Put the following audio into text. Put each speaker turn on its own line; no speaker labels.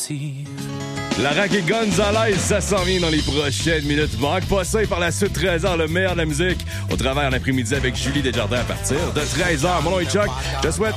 Larak et Gonzalez, ça s'en vient dans les prochaines minutes. Manque pas ça et par la suite 13h, le meilleur de la musique. Au travail en après-midi avec Julie Desjardins à partir de 13h. Mon nom est Chuck. Je te souhaite